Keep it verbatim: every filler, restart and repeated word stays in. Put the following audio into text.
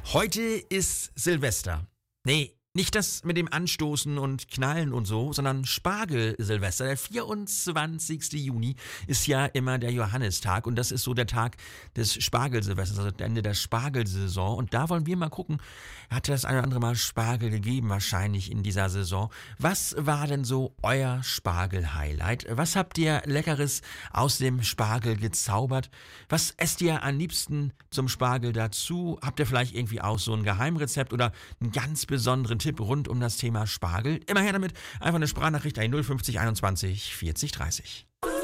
Heute ist Silvester. Nee, nicht das mit dem Anstoßen und Knallen und so, sondern Spargel-Silvester. Der vierundzwanzigste Juni ist ja immer der Johannistag und das ist so der Tag des Spargel-Silvesters, also das Ende der Spargelsaison. Und da wollen wir mal gucken, hat das eine oder andere Mal Spargel gegeben wahrscheinlich in dieser Saison. Was war denn so euer Spargel-Highlight? Was habt ihr Leckeres aus dem Spargel gezaubert? Was esst ihr am liebsten zum Spargel dazu? Habt ihr vielleicht irgendwie auch so ein Geheimrezept oder einen ganz besonderen Tipp rund um das Thema Spargel? Immer her damit, einfach eine Sprachnachricht an null fünfzig einundzwanzig vierzig dreißig.